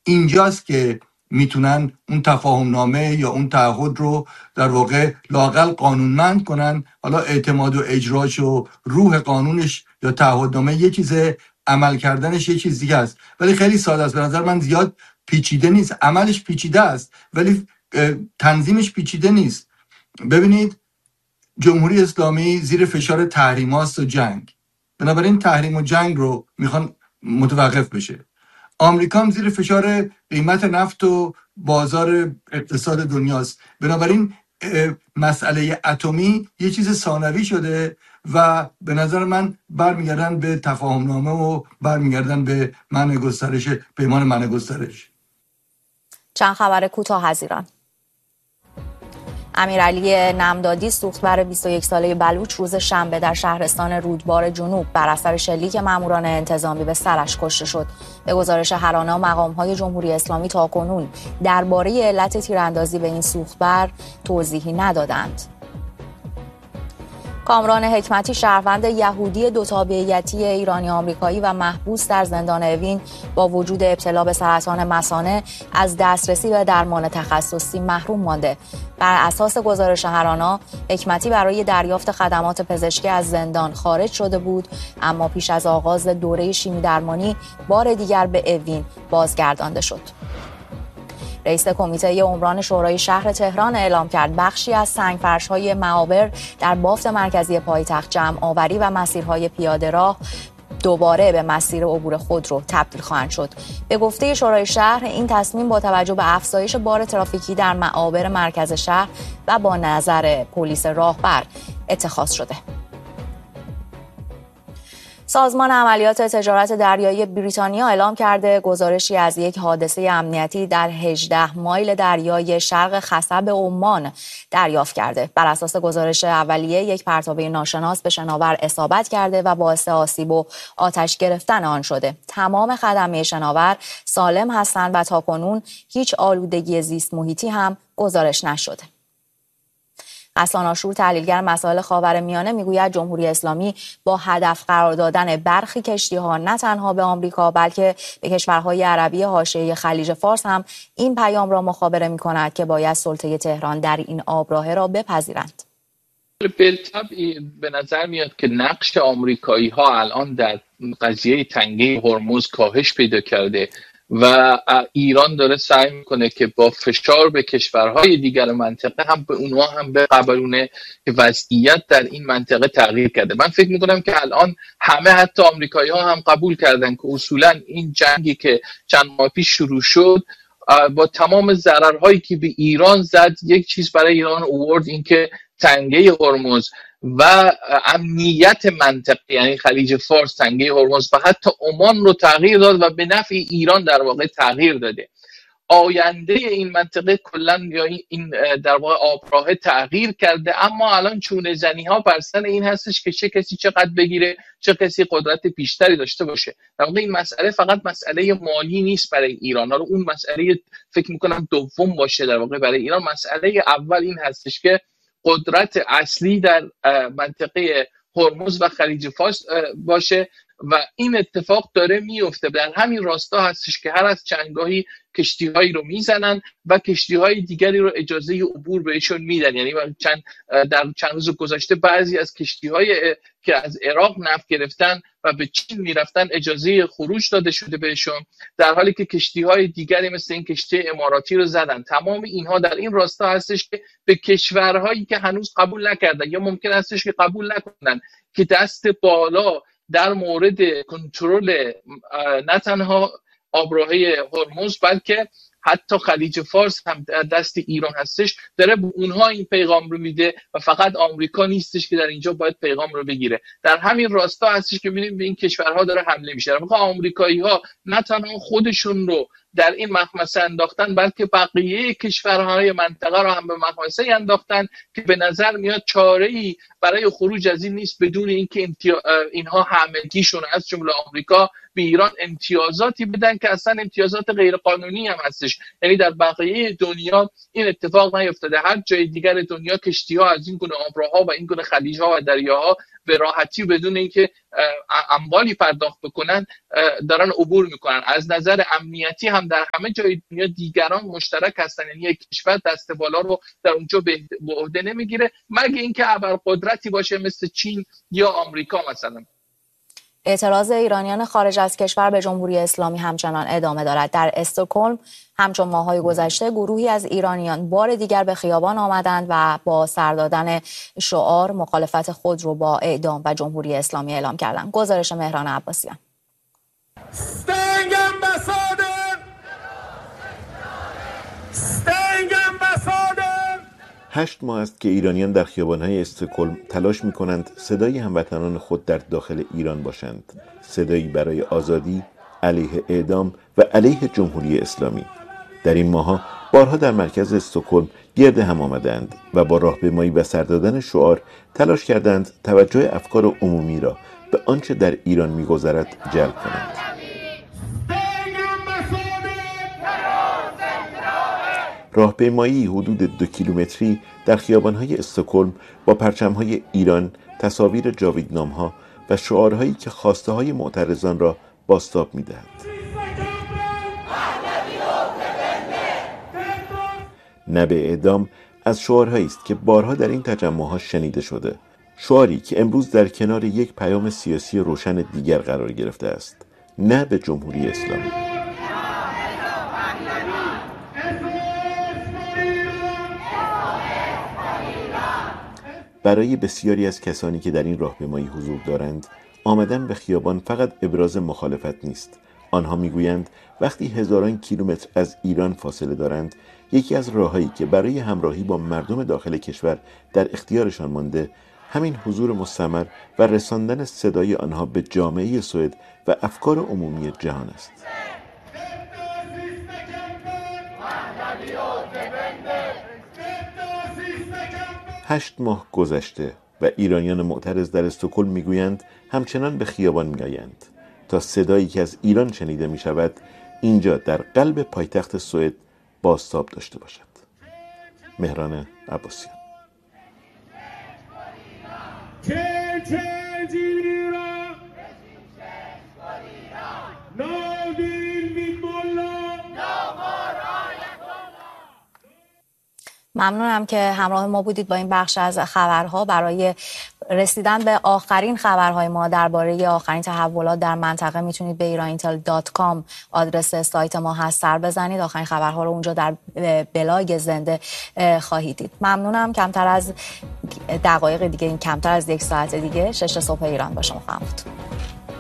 اینجاست که میتونن اون تفاهم نامه یا اون تعهد رو در واقع لااقل قانونمند کنن. حالا اعتماد و اجراش و روح قانونش یا تعهدنامه یه چیزه، عمل کردنش یه چیز دیگه است. ولی خیلی ساده است، به نظر من زیاد پیچیده نیست. عملش پیچیده است ولی تنظیمش پیچیده نیست. ببینید جمهوری اسلامی زیر فشار تحریمات و جنگ، بنابراین تحریم و جنگ رو میخوان متوقف بشه. آمریکا هم زیر فشار قیمت نفت و بازار اقتصاد دنیاست، بنابراین مسئله اتمی یه چیز ثانوی شده و به نظر من برمیگردن به تفاهم نامه و برمیگردن به منع گسترش، پیمان منع گسترش. چند خبر کوتاه از ایران. امیرعلی نمدادی سوختبر 21 ساله بلوچ روز شنبه در شهرستان رودبار جنوب بر اثر شلیک ماموران انتظامی به سرش کشته شد. به گزارش هرانا مقام‌های جمهوری اسلامی تاکنون درباره علت تیراندازی به این سوختبر توضیحی ندادند. کامران حکمتی شهروند یهودی دو تابعیتی ایرانی آمریکایی و محبوس در زندان اوین با وجود ابتلا به سرطان مثانه از دسترسی به درمان تخصصی محروم مانده. بر اساس گزارش هرانا حکمتی برای دریافت خدمات پزشکی از زندان خارج شده بود، اما پیش از آغاز دوره شیمی درمانی بار دیگر به اوین بازگردانده شد. رئیس کمیته عمران شورای شهر تهران اعلام کرد بخشی از سنگفرش‌های معابر در بافت مرکزی پایتخت جمع آوری و مسیرهای پیاده راه دوباره به مسیر عبور خودرو تبدیل خواهند شد. به گفته شورای شهر این تصمیم با توجه به افزایش بار ترافیکی در معابر مرکز شهر و با نظر پلیس راهبر اتخاذ شده. سازمان عملیات تجارت دریایی بریتانیا اعلام کرده گزارشی از یک حادثه امنیتی در 18 مایل دریای شرق خصب عمان دریافت کرده. بر اساس گزارش اولیه یک پرتابه ناشناس به شناور اصابت کرده و باعث آسیب و آتش گرفتن آن شده. تمام خدمه شناور سالم هستند و تاکنون هیچ آلودگی زیست محیطی هم گزارش نشده. غسان آشور تحلیلگر مسائل خاورمیانه میگوید جمهوری اسلامی با هدف قرار دادن برخی کشتی‌ها نه تنها به آمریکا بلکه به کشورهای عربی حاشیه خلیج فارس هم این پیام را مخابره می‌کند که باید سلطه تهران در این آبراهه را بپذیرند. بالطبع به نظر میاد که نقش آمریکایی‌ها الان در قضیه تنگه هرمز کاهش پیدا کرده و ایران داره سعی میکنه که با فشار به کشورهای دیگر منطقه هم به اونها هم بقبلونه که وضعیت در این منطقه تغییر کرده. من فکر میکنم که الان همه حتی آمریکایی ها هم قبول کردن که اصولا این جنگی که چند ماه پیش شروع شد با تمام ضررهایی که به ایران زد یک چیز برای ایران آورد، این که تنگه هرمز و امنیت منطقه یعنی خلیج فارس، تنگه هرمز و حتی عمان رو تغییر داد و به نفع ایران در واقع تغییر داده. آینده این منطقه کلا یا این در واقع آبراه تغییر کرده، اما الان چونه زنی ها بر سر این هستش که چه کسی چقدر بگیره، چه کسی قدرت بیشتری داشته باشه. در واقع این مسئله فقط مسئله مالی نیست برای ایران، حالا اون مسئله فکر میکنم دوم باشه. در واقع برای ایران مسئله اول این هستش که قدرت اصلی در منطقه هرمز و خلیج فارس باشه و این اتفاق داره میفته. در همین راستا هستش که هر از چندگاهی کشتی‌هایی رو میزنن و کشتی‌های دیگری رو اجازه عبور بهشون میدن. یعنی در چند روز گذشته بعضی از کشتی‌های که از عراق نفت گرفتن و به چین میرفتن اجازه خروج داده شده بهشون، در حالی که کشتی‌های دیگری مثل این کشتی اماراتی رو زدن. تمام اینها در این راستا هستش که به کشورهایی که هنوز قبول نکردن یا ممکن هستش که قبول نکنن که دست بالا در مورد کنترل نه تنها آبراهه هرمز بلکه حتی خلیج فارس هم دست ایران هستش، داره به اونها این پیغام رو میده و فقط آمریکا نیستش که در اینجا باید پیغام رو بگیره. در همین راستا هستش که می‌بینیم به این کشورها داره حمله میشه. در واقع آمریکایی‌ها نه تنها خودشون رو در این مخمسه انداختن بلکه بقیه کشورهای منطقه رو هم به مخمسه انداختن که به نظر میاد چاره‌ای برای خروج از این نیست بدون اینکه اینها همگیشون از جمله آمریکا به ایران امتیازاتی بدن که اصلا امتیازات غیر قانونی هم هستش. یعنی در بقیه دنیا این اتفاق نیفتاده. هر جای دیگر دنیا کشتی‌ها از این گونه آبراها و این گونه خلیج‌ها و دریاها به راحتی بدون اینکه اموالی پرداخت بکنن دارن عبور میکنن. از نظر امنیتی هم در همه جای دنیا دیگران مشترک هستن، یعنی یک کشور دست بالا رو در اونجا به عهده نمیگیره مگه اینکه ابرقدرتی باشه مثل چین یا آمریکا مثلا. اعتراض ایرانیان خارج از کشور به جمهوری اسلامی همچنان ادامه دارد. در استکهلم همچون ماه‌های گذشته گروهی از ایرانیان بار دیگر به خیابان آمدند و با سر دادن شعار مخالفت خود رو با اعدام و جمهوری اسلامی اعلام کردند. گزارش مهران عباسیان. 8 ماه است که ایرانیان در خیابان‌های استکهلم تلاش می‌کنند صدای هموطنان خود در داخل ایران باشند، صدایی برای آزادی، علیه اعدام و علیه جمهوری اسلامی. در این ماه‌ها بارها در مرکز استکهلم گرد هم آمدند و با راهپیمایی و سر دادن شعار تلاش کردند توجه افکار عمومی را به آنچه در ایران می‌گذرد جلب کنند. راهپیمایی حدود 2 کیلومتری در خیابان‌های استکهلم با پرچم‌های ایران، تصاویر جاویدنام‌ها و شعارهایی که خواسته‌های معترضان را بازتاب می‌دهد. نه به اعدام از شعارهایی است که بارها در این تجمع‌ها شنیده شده. شعاری که امروز در کنار یک پیام سیاسی روشن دیگر قرار گرفته است: نه به جمهوری اسلامی. برای بسیاری از کسانی که در این راهپیمایی حضور دارند، آمدن به خیابان فقط ابراز مخالفت نیست. آنها میگویند وقتی هزاران کیلومتر از ایران فاصله دارند، یکی از راههایی که برای همراهی با مردم داخل کشور در اختیارشان مانده، همین حضور مستمر و رساندن صدای آنها به جامعه سوئد و افکار عمومی جهان است. 8 ماه گذشته و ایرانیان معترض در استکهلم میگویند همچنان به خیابان میآیند تا صدایی که از ایران شنیده می شود اینجا در قلب پایتخت سوئد بازتاب داشته باشد. مهران عباسیان. ممنونم که همراه ما بودید با این بخش از خبرها. برای رسیدن به آخرین خبرهای ما درباره آخرین تحولات در منطقه میتونید به iranIntel.com آدرس سایت ما هست سر بزنید. آخرین خبرها رو اونجا در بلاگ زنده خواهید دید. ممنونم. کمتر از دقایق دیگه، این کمتر از 1 ساعت دیگه 6 صبح ایران با شما خواهم بود.